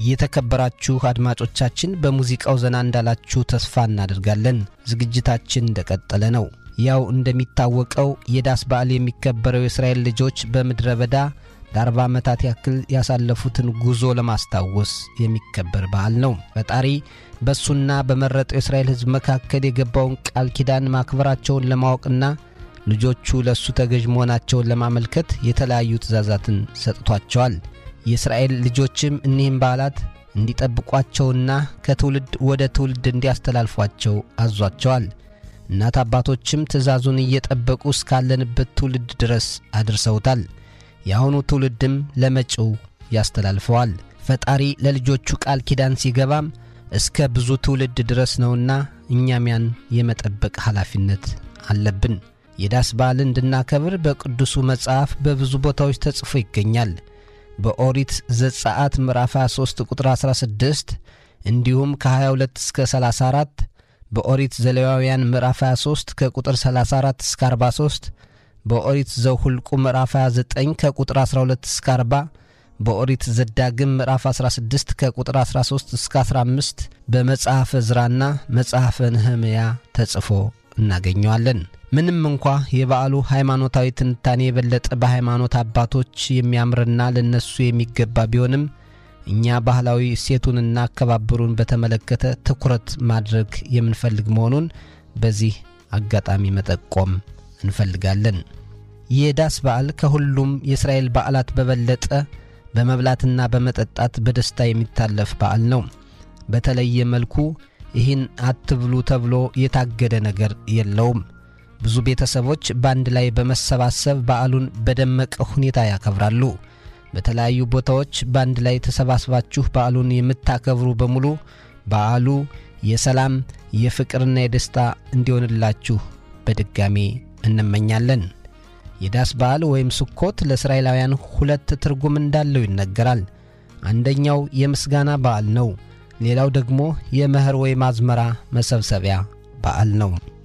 የተከበራችሁ አድማጮቻችን በሙዚቃው ዘና እንዳላችሁ ተስፋ እናደርጋለን። ዝግጅታችን እንደቀጠለ ነው። ያው እንደሚታወቀው የዳስ በዓል የሚከበረው የእስራኤል ልጆች በምድረ በዳ ለ40 ዓመታት ያክል ያሳለፉትን ጉዞ ለማስታወስ የሚከበር በዓል ነው። ፈጣሪ በሱና በመረጠው የእስራኤል ሕዝብ መካከል የገባውን ቃል ኪዳን ማክበራቸውን ለማወቅና ልጆቹ ለሱ ተገዥ መሆናቸውን ለማመልከት የተለያዩ ትእዛዛትን ሰጥቷቸዋል። የእስራኤል ልጆችም እኒህን በዓላት እንዲጠብቋቸውና ከትውልድ ወደ ትውልድ እንዲያስተላልፏቸው አዟቸዋል። እናት አባቶችም ትእዛዙን እየጠበቁ እስካለንበት ትውልድ ድረስ አድርሰውታል። የአሁኑ ትውልድም ለመጪው ያስተላልፈዋል። ፈጣሪ ለልጆቹ ቃል ኪዳን ሲገባም እስከ ብዙ ትውልድ ድረስ ነውና እኛም ያን የመጠበቅ ኃላፊነት አለብን። የዳስ በዓልን እንድናከብር በቅዱሱ መጽሐፍ በብዙ ቦታዎች ተጽፎ ይገኛል። በኦሪት ዘጸአት ምዕራፍ 23 ቁጥር 16 እንዲሁም ከ22 እስከ 34፣ በኦሪት ዘሌዋውያን ምዕራፍ 23 ከቁጥር 34 እስከ 43፣ በኦሪት ዘሁልቁ ምዕራፍ 29 ከቁጥር 12 እስከ 40፣ በኦሪት ዘዳግም ምዕራፍ 16 ከቁጥር 13 እስከ 15፣ በመጽሐፈ ዕዝራና መጽሐፈ ነህምያ ተጽፎ እናገኘዋለን። ምንም እንኳ የበዓሉ ሃይማኖታዊ ትንታኔ የበለጠ በሃይማኖት አባቶች የሚያምርና ለነሱ የሚገባ ቢሆንም እኛ ባህላዊ እሴቱንና አከባበሩን በተመለከተ ትኩረት ማድረግ የምንፈልግ መሆኑን በዚህ አጋጣሚ መጠቆም እንፈልጋለን። የዳስ በዓል ከሁሉም የእስራኤል በዓላት በበለጠ በመብላትና በመጠጣት በደስታ የሚታለፍ በዓል ነው። በተለየ መልኩ ይህን አትብሉ ተብሎ የታገደ ነገር የለውም። ብዙ ቤተሰቦች ባንድ ላይ በመሰባሰብ በዓሉን በደመቀ ሁኔታ ያከብራሉ። በተለያዩ ቦታዎች ባንድ ላይ ተሰባስባችሁ በዓሉን የምታከብሩ በሙሉ በዓሉ የሰላም የፍቅርና የደስታ እንዲሆንላችሁ በድጋሚ እንመኛለን። የዳስ በዓል ወይም ስኮት ለእስራኤላውያን ሁለት ትርጉም እንዳለው ይነገራል። አንደኛው የምስጋና በዓል ነው። ሌላው ደግሞ የመኸር ወይም አዝመራ መሰብሰቢያ በዓል ነው።